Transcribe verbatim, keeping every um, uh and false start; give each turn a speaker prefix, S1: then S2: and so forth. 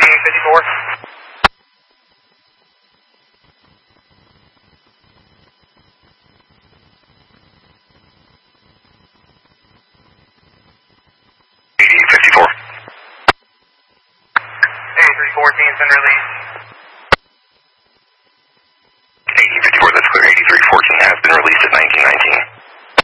S1: eighty-eight fifty-four.
S2: eighty-eight fifty-four.
S1: eighty-three fourteen has been released.
S2: eighty-eight fifty-four, that's clear. eighty-three fourteen has been released at night.